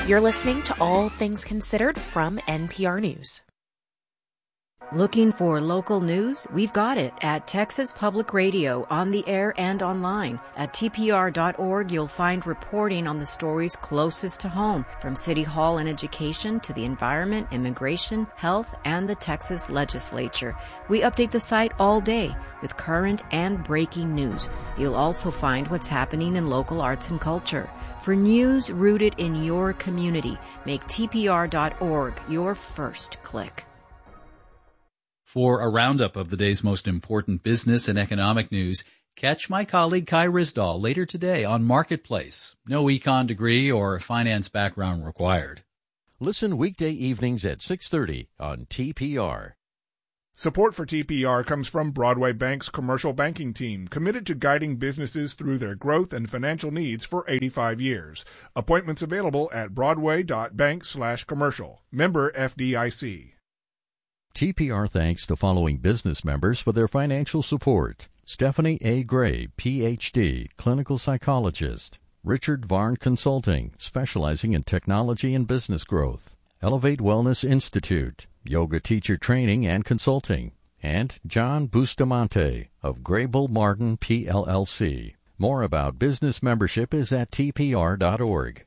You're listening to All Things Considered from NPR News. Looking for local news? We've got it at Texas Public Radio, on the air and online. At TPR.org, you'll find reporting on the stories closest to home, from City Hall and education to the environment, immigration, health, and the Texas legislature. We update the site all day with current and breaking news. You'll also find what's happening in local arts and culture. For news rooted in your community, make TPR.org your first click. For a roundup of the day's most important business and economic news, catch my colleague Kai Risdahl later today on Marketplace. No econ degree or finance background required. Listen weekday evenings at 6:30 on TPR. Support for TPR comes from Broadway Bank's commercial banking team, committed to guiding businesses through their growth and financial needs for 85 years. Appointments available at broadway.bank/commercial. Member FDIC. TPR thanks the following business members for their financial support: Stephanie A. Gray, Ph.D., clinical psychologist; Richard Varn Consulting, specializing in technology and business growth; Elevate Wellness Institute, yoga teacher training and consulting; and John Bustamante of Grable Martin PLLC. More about business membership is at tpr.org.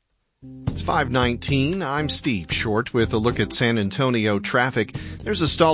It's 5:19. I'm Steve Short with a look at San Antonio traffic. There's a stall